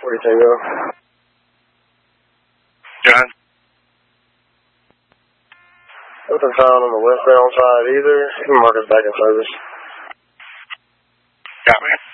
40 Tango. John? Nothing found on the westbound side either. You can mark us back in service. Got me.